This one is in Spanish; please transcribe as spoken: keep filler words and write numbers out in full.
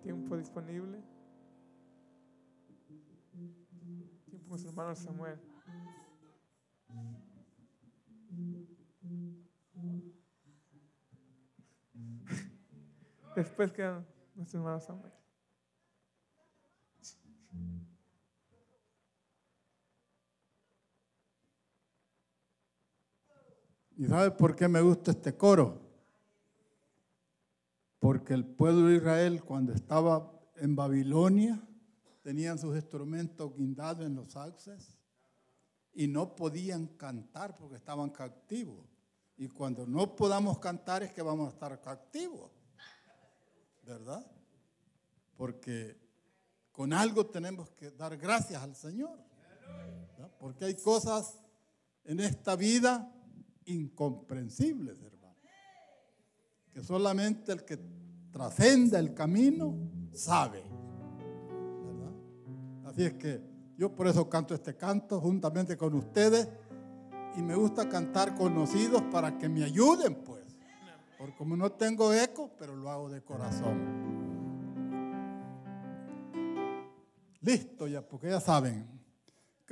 tiempo disponible. Tiempo con su hermano Samuel. Después queda nuestro hermano Samuel. ¿Y sabe por qué me gusta este coro? Porque el pueblo de Israel, cuando estaba en Babilonia, tenían sus instrumentos guindados en los sauces y no podían cantar porque estaban cautivos. Y cuando no podamos cantar es que vamos a estar cautivos, ¿verdad? Porque con algo tenemos que dar gracias al Señor, ¿verdad? Porque hay cosas en esta vida incomprensibles, hermano, que solamente el que trascenda el camino sabe, ¿verdad? Así es que yo por eso canto este canto juntamente con ustedes, y me gusta cantar conocidos para que me ayuden, pues, porque como no tengo eco, pero lo hago de corazón. Listo ya, porque ya saben.